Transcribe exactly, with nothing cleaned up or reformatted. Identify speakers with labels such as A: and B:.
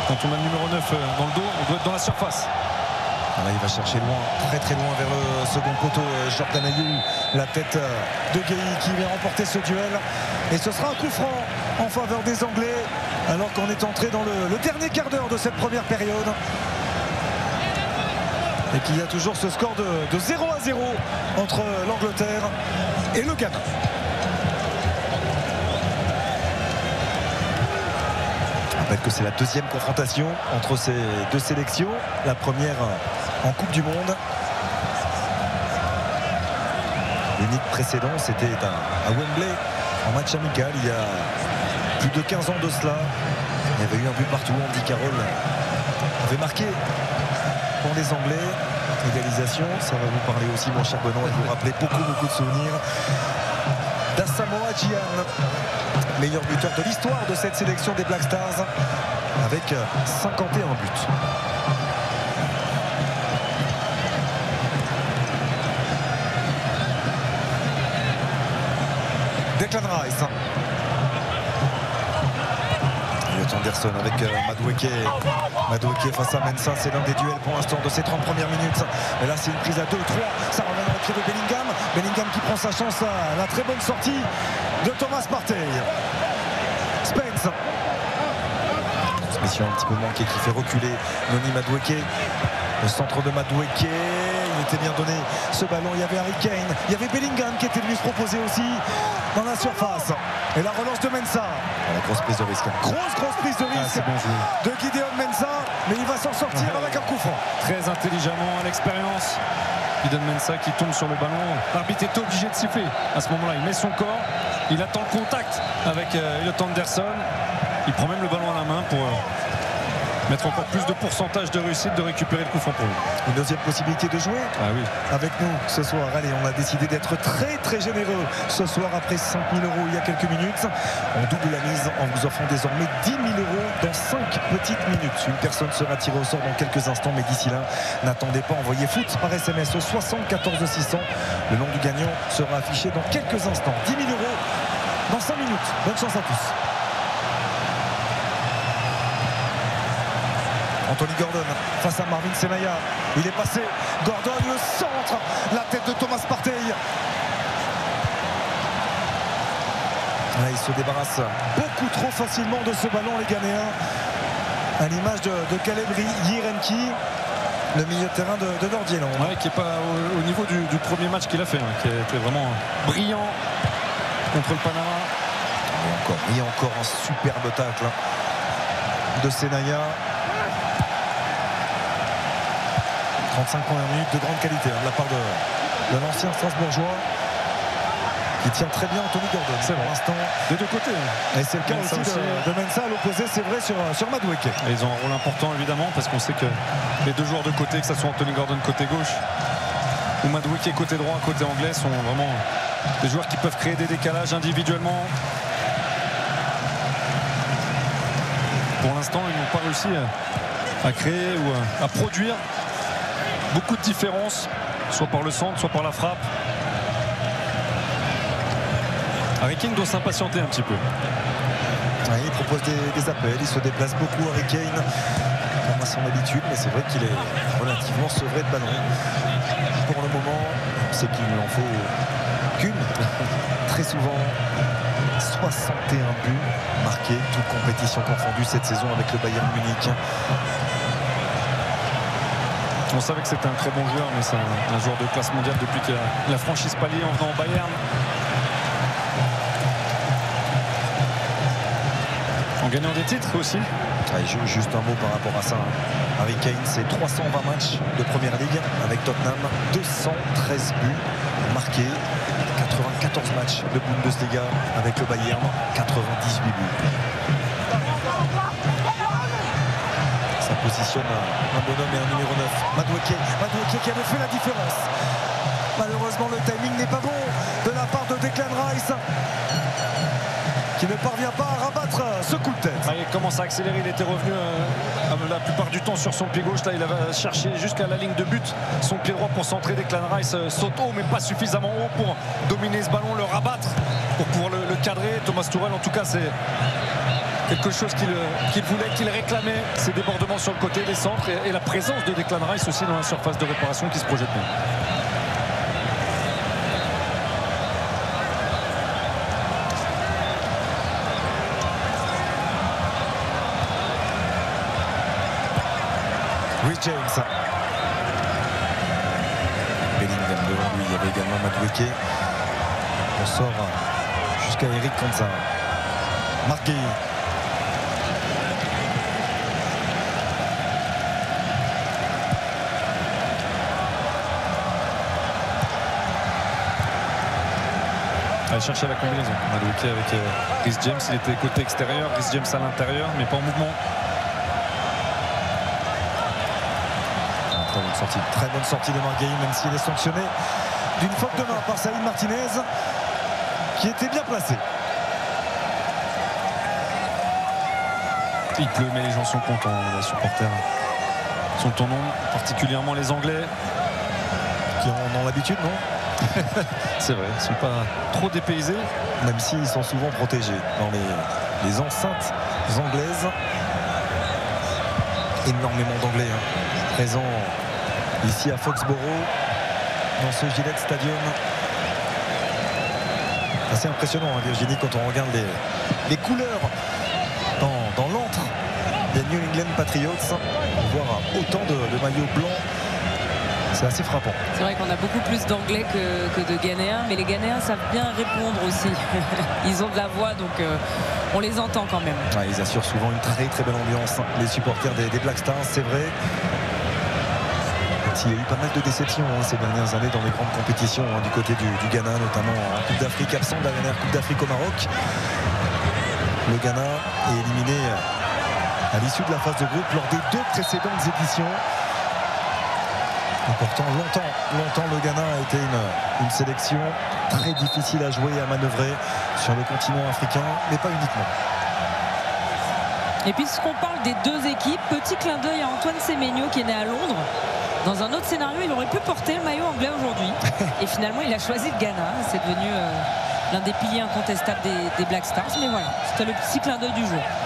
A: Quand on a le numéro neuf dans le dos, on doit être dans la surface.
B: Là, il va chercher loin, très très loin vers le second poteau. Jordan Ayew, la tête de Gueye qui vient remporter ce duel. Et ce sera un coup franc en faveur des Anglais, alors qu'on est entré dans le, le dernier quart d'heure de cette première période. Et qu'il y a toujours ce score de, de zéro à zéro entre l'Angleterre et le Ghana. Je rappelle que c'est la deuxième confrontation entre ces deux sélections. La première en Coupe du Monde. L'unique précédent, c'était à Wembley, en match amical, il y a plus de quinze ans de cela. Il y avait eu un but partout. Andy Carroll avait marqué pour les Anglais. Égalisation, ça va vous parler aussi, mon cher Benoît, et vous rappeler beaucoup, beaucoup de souvenirs d'Asamoah Gyan, meilleur buteur de l'histoire de cette sélection des Black Stars, avec cinquante et un buts. Declan Rice. Elliot Anderson avec euh, Madueke. Madueke face à Mensah, c'est l'un des duels pour l'instant de ces trente premières minutes. Et là, c'est une prise à deux trois. Ça revient dans le pied de Bellingham. Bellingham qui prend sa chance à la très bonne sortie de Thomas Partey. Spence. Transmission un petit peu manquée qui fait reculer Noni Madueke. Le centre de Madueke. Il était bien donné ce ballon. Il y avait Harry Kane. Il y avait Bellingham qui était venu se proposer aussi dans la surface. Et la relance de Mensah. La grosse prise de risque. Grosse, grosse prise de risque ah, bon de Gideon Mensah. Mais il va s'en sortir ouais. avec un coup franc.
A: Très intelligemment, à l'expérience. Gideon Mensah qui tombe sur le ballon. L'arbitre est obligé de siffler. À ce moment-là, il met son corps. Il attend le contact avec euh, Elliot Anderson. Il prend même le ballon à la main pour euh, mettre encore plus de pourcentage de réussite de récupérer le coup franc pour lui.
B: Une deuxième possibilité de jouer
A: ah oui.
B: avec nous ce soir. Allez, on a décidé d'être très très généreux ce soir après cinq mille euros il y a quelques minutes. On double la mise en vous offrant désormais dix mille euros dans cinq petites minutes. Une personne sera tirée au sort dans quelques instants, mais d'ici là, n'attendez pas, envoyez foot par S M S au soixante-quatorze six cents. Le nom du gagnant sera affiché dans quelques instants. dix mille euros dans cinq minutes. Bonne chance à tous. Anthony Gordon face à Marvin Senaya. Il est passé. Gordon, le centre. La tête de Thomas Partey. Ah, il se débarrasse beaucoup trop facilement de ce ballon, les Ghanéens. À l'image de, de Caleb Yirenki, le milieu de terrain de, de Nord-Irlande.
A: Ouais, qui n'est pas au, au niveau du, du premier match qu'il a fait, hein, qui a été vraiment brillant contre le Panama.
B: Et encore, et encore un superbe tacle de Senaya. trente-cinq premières minutes de grande qualité hein, de la part de, de l'ancien Strasbourgeois qui tient très bien Anthony Gordon.
A: C'est pour l'instant des deux côtés.
B: Et c'est le cas aussi, aussi de, de Mensah à l'opposé, c'est vrai, sur, sur Madueke.
A: Et ils ont un rôle important évidemment parce qu'on sait que les deux joueurs de côté, que ce soit Anthony Gordon côté gauche ou Madueke côté droit, côté anglais, sont vraiment des joueurs qui peuvent créer des décalages individuellement. Pour l'instant, ils n'ont pas réussi à, à créer ou à, à produire beaucoup de différences, soit par le centre, soit par la frappe. Harry Kane doit s'impatienter un petit peu.
B: Ouais, il propose des, des appels, il se déplace beaucoup, Harry Kane, comme à son habitude, mais c'est vrai qu'il est relativement sevré de ballon. Pour le moment, on sait qu'il n'en faut qu'une. Très souvent, soixante et un buts marqués, toutes compétitions confondues cette saison avec le Bayern Munich.
A: On savait que c'était un très bon joueur, mais c'est un, un joueur de classe mondiale depuis qu'il a la franchise palier en venant au Bayern. En gagnant des titres aussi.
B: Allez, juste un mot par rapport à ça. Harry Kane, c'est trois cent vingt matchs de Première Ligue avec Tottenham, deux cent treize buts marqués, quatre-vingt-quatorze matchs de Bundesliga avec le Bayern, quatre-vingt-dix-huit buts. Ça positionne un, un bonhomme et un numéro neuf. Madueke, Madueke qui avait fait la différence. Malheureusement, le timing n'est pas bon de la part de Declan Rice, qui ne parvient pas à rabattre ce coup de tête.
A: Ah, il commence à accélérer, il était revenu euh, la plupart du temps sur son pied gauche. Là, il a cherché jusqu'à la ligne de but son pied droit pour centrer. Declan Rice euh, saute haut, mais pas suffisamment haut pour dominer ce ballon, le rabattre, pour pouvoir le, le cadrer. Thomas Tuchel, en tout cas, c'est quelque chose qu'il qu'il voulait, qu'il réclamait, ces débordements sur le côté, les centres et, et la présence de Declan Rice aussi dans la surface de réparation qui se projette bien.
B: Rhys James. Bellingham devant lui, il y avait également Madueke. On sort jusqu'à Eric Konsa. Marc Guéhi.
A: Allez chercher la combinaison. Madueke avec euh, Rhys James, il était côté extérieur, Rhys James à l'intérieur, mais pas en mouvement.
B: Très bonne sortie, très bonne sortie de Marc Guéhi, même s'il est sanctionné d'une faute de main par Saïd Martinez, qui était bien placé.
A: Il pleut, mais les gens sont contents, les supporters sont en nombre, particulièrement les Anglais.
B: Qui en ont l'habitude, non?
A: C'est vrai, ils ne sont pas trop dépaysés.
B: Même s'ils sont souvent protégés dans les, les enceintes anglaises. Énormément d'Anglais hein, présents ici à Foxborough, dans ce Gillette Stadium. Assez impressionnant, hein, Virginie, quand on regarde les, les couleurs dans, dans l'antre des New England Patriots. Voir autant de, de maillots blancs, c'est assez frappant.
C: C'est vrai qu'on a beaucoup plus d'Anglais que, que de Ghanéens, mais les Ghanéens savent bien répondre aussi. Ils ont de la voix, donc euh, on les entend quand même.
B: Ouais, ils assurent souvent une très très belle ambiance, les supporters des, des Black Stars, c'est vrai. Il y a eu pas mal de déceptions hein, ces dernières années dans les grandes compétitions hein, du côté du, du Ghana, notamment en Coupe d'Afrique, absent de la dernière Coupe d'Afrique au Maroc. Le Ghana est éliminé à l'issue de la phase de groupe lors des deux précédentes éditions. Et pourtant, longtemps, longtemps, le Ghana a été une, une sélection très difficile à jouer et à manœuvrer sur le continent africain, mais pas uniquement.
C: Et puisqu'on parle des deux équipes, petit clin d'œil à Antoine Semenyo qui est né à Londres. Dans un autre scénario, il aurait pu porter le maillot anglais aujourd'hui. Et finalement, il a choisi le Ghana. C'est devenu euh, l'un des piliers incontestables des, des Black Stars. Mais voilà, c'était le petit clin d'œil du jour.